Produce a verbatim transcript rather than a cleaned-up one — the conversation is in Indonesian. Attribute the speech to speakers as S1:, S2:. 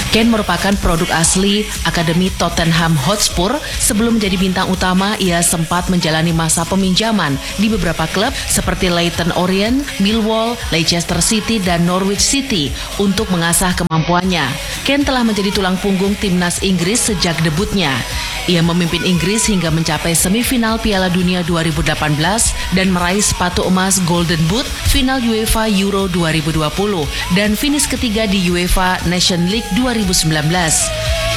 S1: Kane merupakan produk asli Akademi Tottenham Hotspur. Sebelum menjadi bintang utama, ia sempat menjalani masa peminjaman di beberapa klub seperti Leyton Orient, Millwall, Leicester City, dan Norwich City untuk mengasah kemampuannya. Kane telah menjadi tulang punggung timnas Inggris sejak debutnya. Ia memimpin Inggris hingga mencapai semifinal Piala Dunia dua ribu delapan belas dan meraih sepatu emas Golden Boot, final UEFA Euro dua ribu dua puluh, dan finish ketiga di UEFA Nation League dua ribu sembilan belas.